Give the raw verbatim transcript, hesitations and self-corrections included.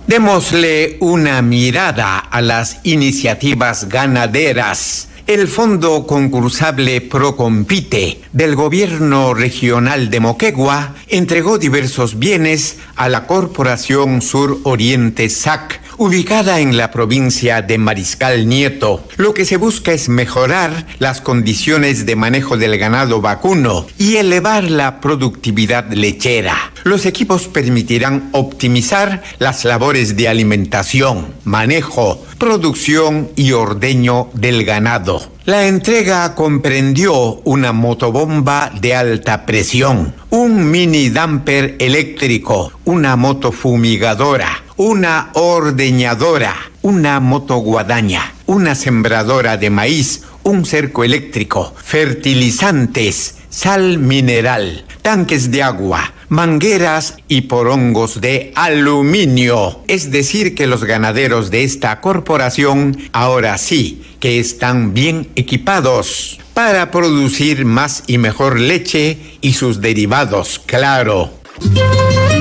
Démosle una mirada a las iniciativas ganaderas. El Fondo Concursable Procompite del Gobierno Regional de Moquegua entregó diversos bienes a la Corporación Sur Oriente S A C, ubicada en la provincia de Mariscal Nieto. Lo que se busca es mejorar las condiciones de manejo del ganado vacuno y elevar la productividad lechera. Los equipos permitirán optimizar las labores de alimentación, manejo, producción y ordeño del ganado. La entrega comprendió una motobomba de alta presión, un mini damper eléctrico, una motofumigadora, una ordeñadora, una motoguadaña, una sembradora de maíz, un cerco eléctrico, fertilizantes, sal mineral, tanques de agua, mangueras y porongos de aluminio. Es decir, que los ganaderos de esta corporación ahora sí que están bien equipados para producir más y mejor leche y sus derivados, claro.